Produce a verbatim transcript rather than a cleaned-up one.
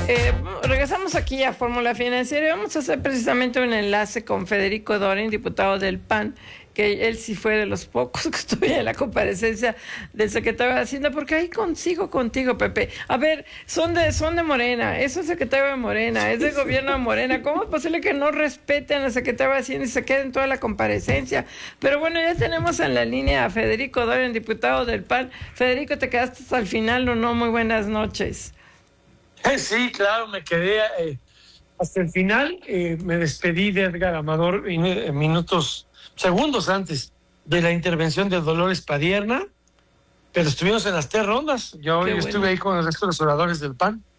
Eh, regresamos aquí a Fórmula Financiera y vamos a hacer precisamente un enlace con Federico Dorin, diputado del P A N, que él sí fue de los pocos que estuvo en la comparecencia del secretario de Hacienda, porque ahí consigo contigo, Pepe. A ver, son de son de Morena, es el secretario de Morena, es del gobierno de Morena. ¿Cómo es posible que no respeten al secretario de Hacienda y se queden toda la comparecencia? Pero bueno, ya tenemos en la línea a Federico Dorin, diputado del P A N. Federico, ¿te quedaste hasta el final o no? Muy buenas noches. Sí, claro, me quedé eh, hasta el final. Eh, me despedí de Edgar Amador en minutos, segundos antes de la intervención de Dolores Padierna, pero estuvimos en las tres rondas. Yo, yo estuve ahí con el resto de los oradores del P A N.